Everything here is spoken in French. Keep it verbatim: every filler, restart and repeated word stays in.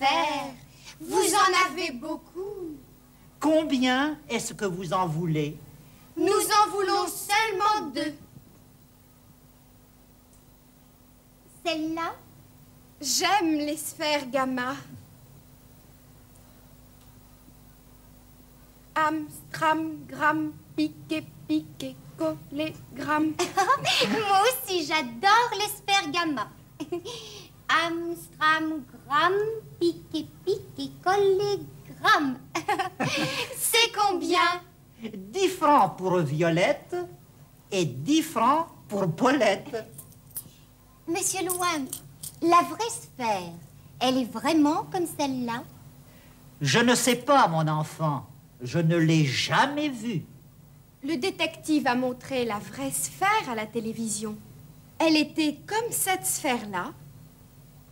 sphères. Vous en avez beaucoup. Combien est-ce que vous en voulez? Nous en voulons seulement deux. Celle-là? J'aime les sphères gamma. Am, stram, gram, piqué, piqué, collé, gram. Moi aussi, j'adore les sphères gamma. Am, stram, gram, piqué, piqué, collé, gram. C'est combien? Dix francs pour Violette et dix francs pour Paulette. Monsieur Loin, la vraie sphère, elle est vraiment comme celle-là? Je ne sais pas, mon enfant. Je ne l'ai jamais vue. Le détective a montré la vraie sphère à la télévision. Elle était comme cette sphère-là,